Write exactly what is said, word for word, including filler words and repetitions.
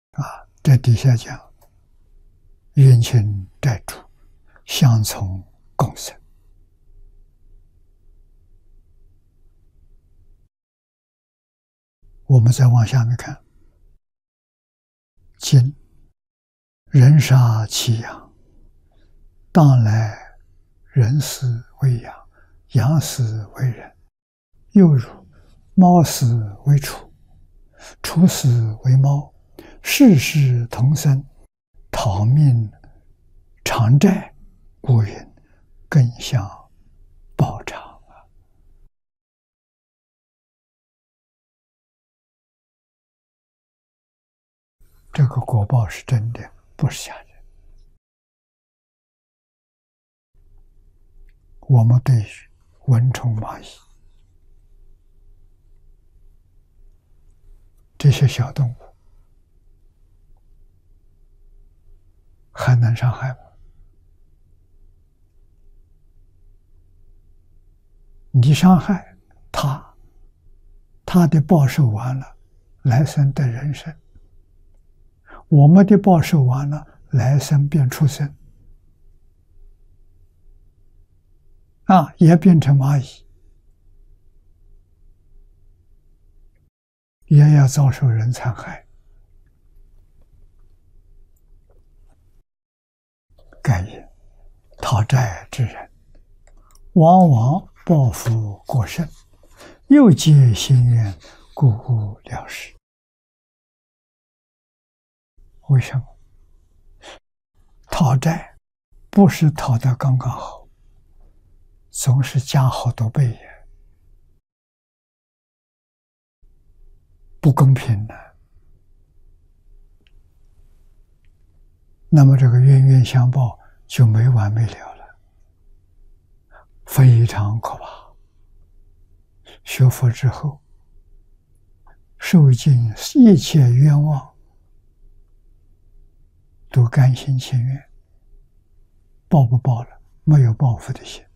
啊，这底下讲冤亲债主相从共生。我们再往下面看，今人杀其阳，当来人死为阳，阳死为人。又如猫死为畜，畜死为猫，世世同生，讨命偿债，故云更相报偿。这个果报是真的，不是假的。我们对于蚊虫蚂蚁这些小动物还能伤害吗？你伤害它，它的报受完了，来生得人生；我们的报受完了，来生变畜生，啊，也变成蚂蚁，也要遭受人残害。盖言讨债之人，往往报复过甚，又结心愿，故无了事。为什么？讨债不是讨得刚刚好，总是加好多倍也，不公平的。那么这个冤冤相报就没完没了了，非常可怕。学佛之后，受尽一切冤枉，都甘心情愿。报不报了，没有报复的心。